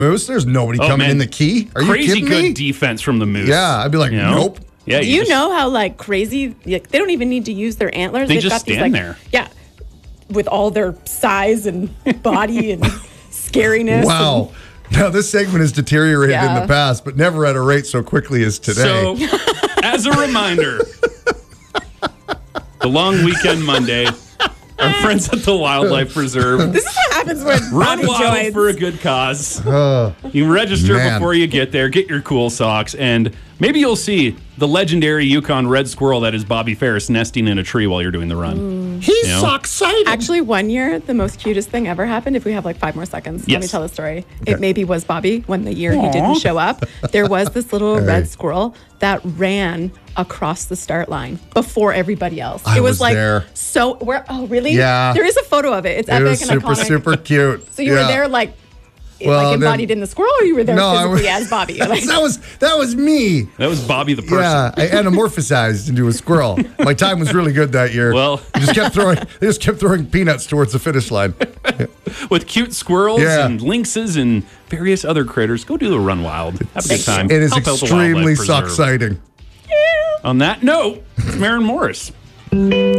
Moose, there's nobody coming in the key. Are you Crazy kidding good me? defense from the Moose. Yeah, I'd be like, nope. Yeah, Do you know how crazy? They don't even need to use their antlers. They They've just got these, stand there. Yeah, with all their size and body and scariness. Wow. Now, this segment has deteriorated in Yeah. the past, but never at a rate so quickly as today. So, as a reminder, the long weekend Monday, our friends at the Wildlife Preserve This is what happens when run Bobby wild joins. for a good cause. You can register man. before you get there, get your cool socks, and maybe you'll see the legendary Yukon red squirrel that is Bobby Ferris nesting in a tree while you're doing the run. He's You know? so excited. Actually, one year, the most cutest thing ever happened. If we have 5 more seconds, let me Yes. tell the story. It maybe was Bobby when the year he didn't show up. There was this little red squirrel that ran across the start line before everybody else. I It was was there. so. Oh, really? Yeah. There is a photo of it. It's It epic was and super, iconic. super cute. So you were there Well, embodied then- in the squirrel, or you were there No, I physically was- as Bobby? that was me. That was Bobby the person. Yeah, I anamorphosized into a squirrel. My time was really good that year. Well- they just kept throwing peanuts towards the finish line. With cute squirrels Yeah. and lynxes and various other critters. Go do the run wild. Have a good time. It is Help out the extremely Wildlife Preserve. exciting. On that note, it's Maren Morris.